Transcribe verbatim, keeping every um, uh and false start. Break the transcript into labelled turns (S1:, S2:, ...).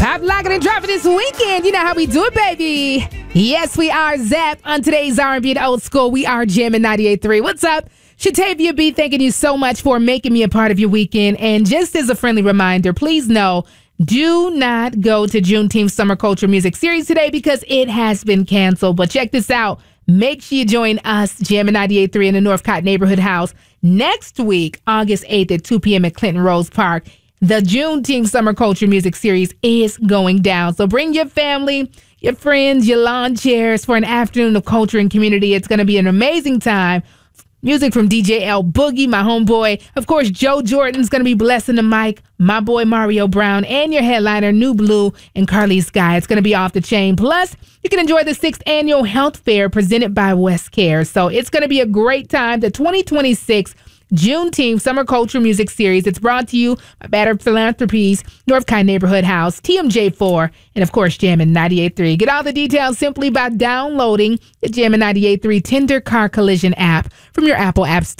S1: Pop, lock it, and drop it this weekend. You know how we do it, baby. Yes, we are Zap. On today's R and B and Old School, we are jamming ninety-eight point three. What's up? Shatavia B, thanking you so much for making me a part of your weekend. And just as a friendly reminder, please know, do not go to Juneteenth Summer Culture Music Series today because it has been canceled. But check this out. Make sure you join us, jamming ninety-eight point three in the Northcott Neighborhood House, next week, August eighth at two p.m. at Clinton Rose Park. The Juneteenth Summer Culture Music Series is going down. So bring your family, your friends, your lawn chairs for an afternoon of culture and community. It's going to be an amazing time. Music from D J L Boogie, my homeboy. Of course, Joe Jordan's going to be blessing the mic. My boy Mario Brown and your headliner, New Blue and Carly Sky. It's going to be off the chain. Plus, you can enjoy the sixth annual health fair presented by West Care. So it's going to be a great time. The twenty twenty-six Juneteenth Summer Culture Music Series. It's brought to you by Better Philanthropies, Northcott Neighborhood House, T M J four, and of course, Jammin' ninety-eight point three. Get all the details simply by downloading the Jammin' ninety-eight point three Tender Car Collision app from your Apple App Store.